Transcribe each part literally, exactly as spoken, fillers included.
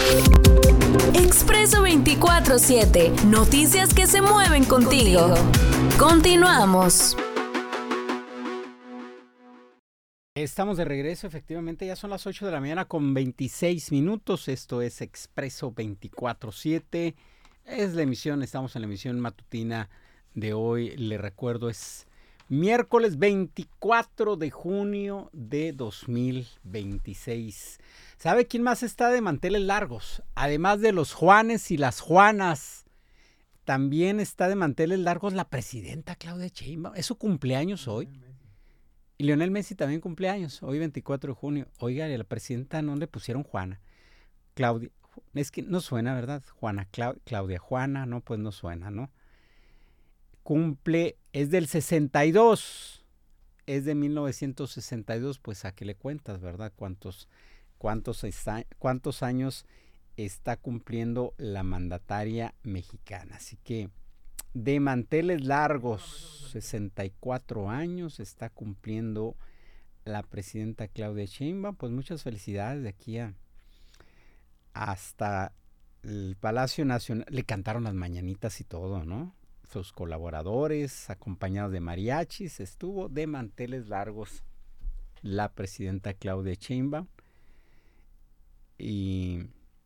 Expreso veinticuatro siete. Noticias que se mueven contigo. Continuamos. Estamos de regreso, efectivamente, ya son las ocho de la mañana con veintiséis minutos. Esto es Expreso veinticuatro siete. Es la emisión, estamos en la emisión matutina de hoy. Le recuerdo, es miércoles veinticuatro de junio de dos mil veintiséis. ¿Sabe quién más está de manteles largos? Además de los Juanes y las Juanas, también está de manteles largos la presidenta Claudia Sheinbaum. Es su cumpleaños hoy. Y Lionel Messi también cumpleaños, hoy veinticuatro de junio. Oiga, y a la presidenta no le pusieron Juana. Claudia, es que no suena, ¿verdad? Juana, Clau- Claudia Juana, no, pues no suena, ¿no? Cumple, es del sesenta y dos, es de mil novecientos sesenta y dos, pues a qué le cuentas, ¿verdad? ¿Cuántos, cuántos, está, cuántos años está cumpliendo la mandataria mexicana? Así que de manteles largos, sesenta y cuatro años está cumpliendo la presidenta Claudia Sheinbaum. Pues muchas felicidades de aquí a hasta el Palacio Nacional. Le cantaron las mañanitas y todo, ¿no? Sus colaboradores, acompañados de mariachis, estuvo de manteles largos la presidenta Claudia Sheinbaum. Y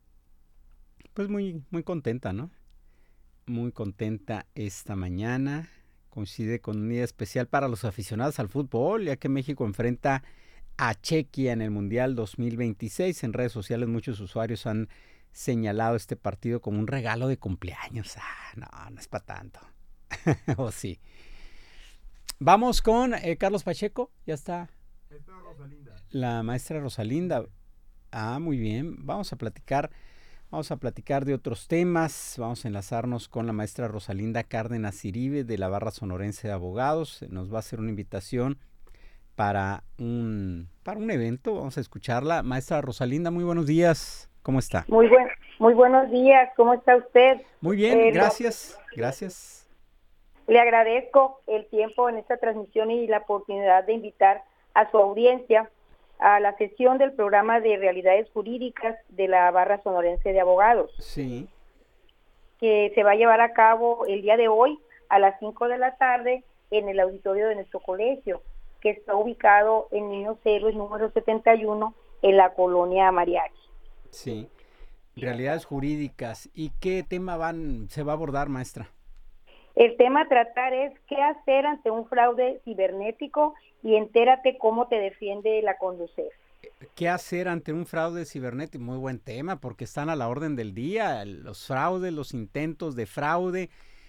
pues muy, muy contenta, ¿no? Muy contenta esta mañana. Coincide con un día especial para los aficionados al fútbol, ya que México enfrenta a Chequia en el Mundial dos mil veintiséis. En redes sociales muchos usuarios han señalado este partido como un regalo de cumpleaños. Ah, no, no es para tanto. ¿O oh, sí? Vamos con eh, Carlos Pacheco. Ya está. Está Rosalinda. La maestra Rosalinda. Ah, muy bien. Vamos a platicar. Vamos a platicar de otros temas, vamos a enlazarnos con la maestra Rosalinda Cárdenas Iribe de la Barra Sonorense de Abogados. Nos va a hacer una invitación para un, para un evento, vamos a escucharla. Maestra Rosalinda, muy buenos días, ¿cómo está? Muy buen, muy buenos días, ¿cómo está usted? Muy bien, eh, gracias, lo, gracias. Le agradezco el tiempo en esta transmisión y la oportunidad de invitar a su audiencia a la sesión del programa de realidades jurídicas de la Barra Sonorense de Abogados. Sí. Que se va a llevar a cabo el día de hoy a las cinco de la tarde en el auditorio de nuestro colegio, que está ubicado en Niños Héroes número setenta y uno en la colonia Mariachi. Sí. Realidades jurídicas. ¿Y qué tema van se va a abordar, maestra? El tema a tratar es qué hacer ante un fraude cibernético y entérate cómo te defiende la Conducef. ¿Qué hacer ante un fraude cibernético? Muy buen tema, porque están a la orden del día los fraudes, los intentos de fraude.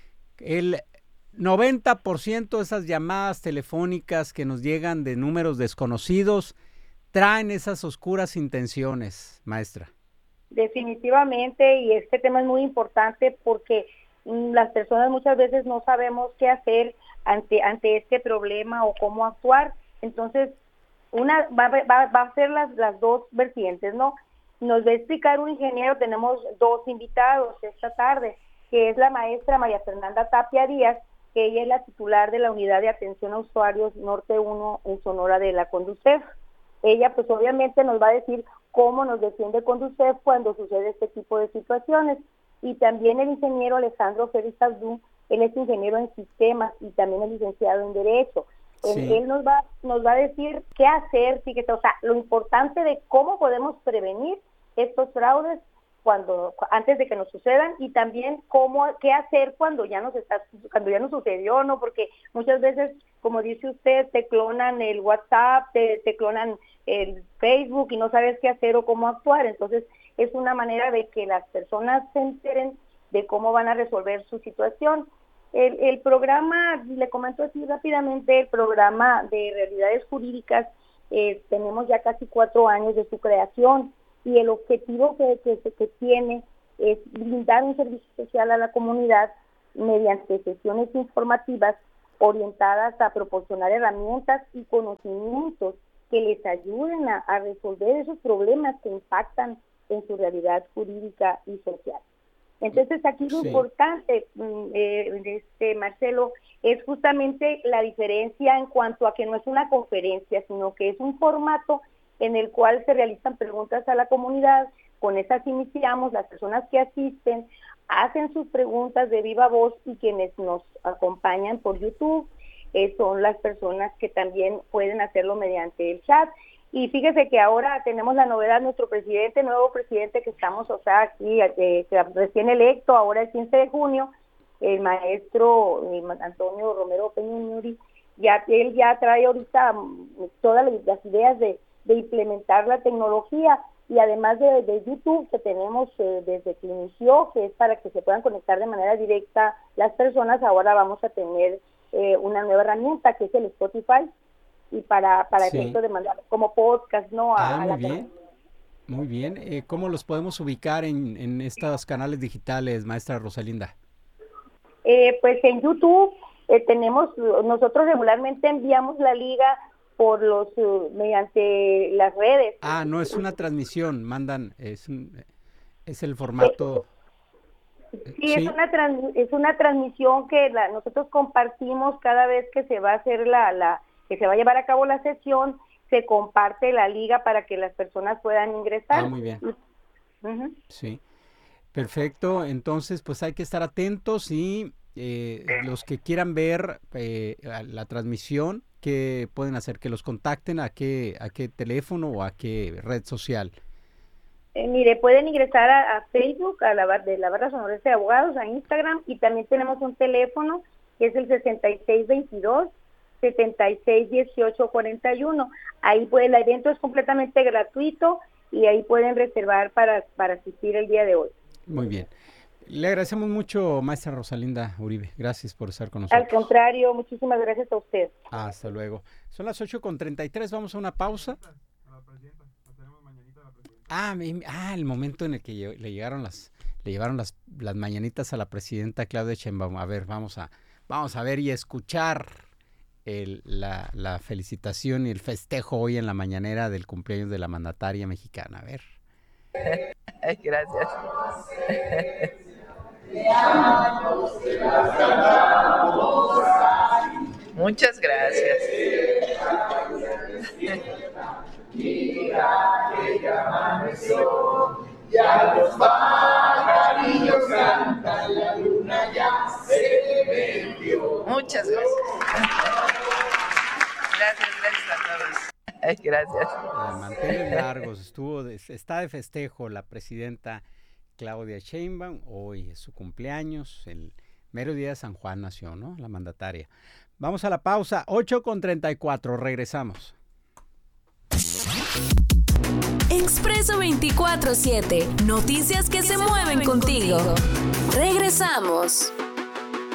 El noventa por ciento de esas llamadas telefónicas que nos llegan de números desconocidos traen esas oscuras intenciones, maestra. Definitivamente, y este tema es muy importante porque las personas muchas veces no sabemos qué hacer ante ante este problema o cómo actuar. Entonces, una va, va, va a ser las, las dos vertientes, ¿no? Nos va a explicar un ingeniero, tenemos dos invitados esta tarde, que es la maestra María Fernanda Tapia Díaz, que ella es la titular de la Unidad de Atención a Usuarios Norte uno en Sonora de la Conducef. Ella pues obviamente nos va a decir cómo nos defiende Conducef cuando sucede este tipo de situaciones. Y también el ingeniero Alejandro Félix Abdú, él es ingeniero en sistemas y también es licenciado en Derecho. Sí. Él, él nos va nos va a decir qué hacer, fíjate, o sea, lo importante de cómo podemos prevenir estos fraudes cuando antes de que nos sucedan y también cómo qué hacer cuando ya nos está cuando ya nos sucedió, ¿no? Porque muchas veces, como dice usted, te clonan el WhatsApp, te, te clonan el Facebook y no sabes qué hacer o cómo actuar. Entonces, es una manera de que las personas se enteren de cómo van a resolver su situación. El, el programa, le comento así rápidamente, el programa de realidades jurídicas, eh, tenemos ya casi cuatro años de su creación y el objetivo que, que, que tiene es brindar un servicio social a la comunidad mediante sesiones informativas orientadas a proporcionar herramientas y conocimientos que les ayuden a, a resolver esos problemas que impactan en su realidad jurídica y social. Entonces aquí lo sí. importante, eh, este Marcelo, es justamente la diferencia en cuanto a que no es una conferencia, sino que es un formato en el cual se realizan preguntas a la comunidad, con esas iniciamos, las personas que asisten hacen sus preguntas de viva voz y quienes nos acompañan por YouTube eh, son las personas que también pueden hacerlo mediante el chat. Y fíjese que ahora tenemos la novedad, nuestro presidente, nuevo presidente que estamos, o sea, aquí eh, recién electo, ahora el quince de junio, el maestro eh, Antonio Romero Peña Ñuri, ya él ya trae ahorita todas las ideas de, de implementar la tecnología, y además de, de YouTube que tenemos eh, desde que inició, que es para que se puedan conectar de manera directa las personas, ahora vamos a tener eh, una nueva herramienta que es el Spotify, y para para sí. efecto de mandar como podcast, ¿no? A, ah, muy a la bien, persona. Muy bien. Eh, ¿Cómo los podemos ubicar en, en estos canales digitales, maestra Rosalinda? Eh, pues en YouTube eh, tenemos, nosotros regularmente enviamos la liga por los, uh, mediante las redes. Ah, no es una transmisión, mandan, es un, es el formato. Sí, sí, es una trans, es una transmisión que la, nosotros compartimos cada vez que se va a hacer la, la, que se va a llevar a cabo la sesión, se comparte la liga para que las personas puedan ingresar. Ah, muy bien. Uh-huh. Sí, perfecto. Entonces, pues hay que estar atentos y eh, los que quieran ver eh, la transmisión, ¿qué pueden hacer? Que los contacten, ¿a qué, a qué teléfono o a qué red social? Eh, mire, pueden ingresar a, a Facebook, a la de la Barra Sonorense de Abogados, a Instagram, y también tenemos un teléfono que es el sesenta y seis veintidós, setenta y seis dieciocho cuarenta y uno. Ahí pues el evento es completamente gratuito y ahí pueden reservar para, para asistir el día de hoy. Muy bien. Le agradecemos mucho, maestra Rosalinda Uribe. Gracias por estar con nosotros. Al contrario, muchísimas gracias a usted. Hasta luego. Son las ocho con treinta y tres, vamos a una pausa. Ah, me, ah, el momento en el que le llegaron las, le llevaron las, las mañanitas a la presidenta Claudia Sheinbaum. A ver, vamos a, vamos a ver y escuchar el, la, la felicitación y el festejo hoy en la mañanera del cumpleaños de la mandataria mexicana. A ver. Gracias. Muchas gracias. Mira que ya amaneció, ya los pajarillos cantan, la luna ya se metió. Muchas gracias. Gracias, gracias a todos. Gracias. A mantener largos, estuvo de, está de festejo la presidenta Claudia Sheinbaum. Hoy es su cumpleaños, el mero día de San Juan nació, ¿no? La mandataria. Vamos a la pausa, ocho con treinta y cuatro, regresamos. Expreso veinticuatro siete, noticias que se mueven contigo. Regresamos.